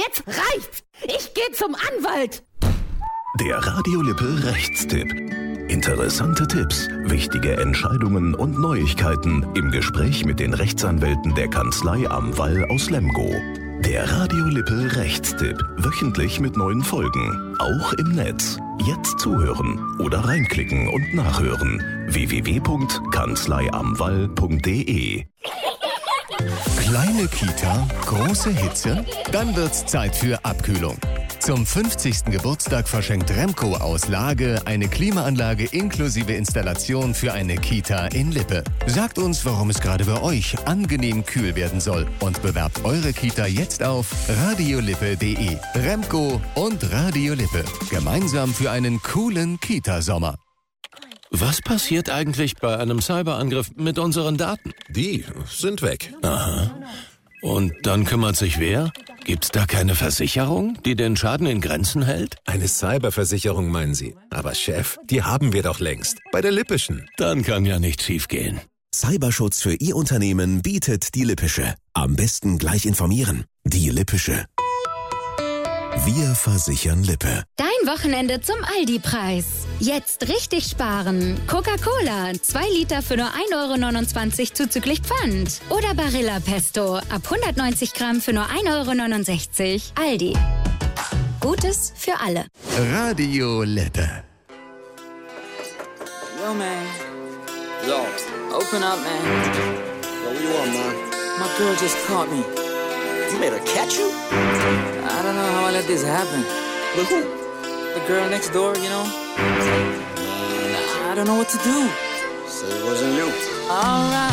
Jetzt reicht's! Ich gehe zum Anwalt! Der Radio Lippe Rechtstipp. Interessante Tipps, wichtige Entscheidungen und Neuigkeiten im Gespräch mit den Rechtsanwälten der Kanzlei am Wall aus Lemgo. Der Radio Lippe Rechtstipp. Wöchentlich mit neuen Folgen. Auch im Netz. Jetzt zuhören oder reinklicken und nachhören. www.kanzleiamwall.de. Kleine Kita, große Hitze? Dann wird's Zeit für Abkühlung. Zum 50. Geburtstag verschenkt Remco aus Lage eine Klimaanlage inklusive Installation für eine Kita in Lippe. Sagt uns, warum es gerade bei euch angenehm kühl werden soll und bewerbt eure Kita jetzt auf radiolippe.de. Remco und Radio Lippe. Gemeinsam für einen coolen Kita-Sommer. Was passiert eigentlich bei einem Cyberangriff mit unseren Daten? Die sind weg. Aha. Und dann kümmert sich wer? Gibt's da keine Versicherung, die den Schaden in Grenzen hält? Eine Cyberversicherung meinen Sie? Aber Chef, die haben wir doch längst. Bei der Lippischen. Dann kann ja nichts schiefgehen. Cyberschutz für Ihr Unternehmen bietet die Lippische. Am besten gleich informieren. Die Lippische. Wir versichern Lippe. Dein Wochenende zum Aldi-Preis. Jetzt richtig sparen. Coca-Cola, 2 Liter für nur 1,29 € zuzüglich Pfand. Oder Barilla Pesto, ab 190 Gramm für nur 1,69 €. Aldi. Gutes für alle. Radio Lippe. Yo, man. Yo. Open up, man. Yo, what you want, man? My girl just caught me. You made her catch you? I don't know how I let this happen. With who? The girl next door, you know? I don't know what to do. So it wasn't you. All right.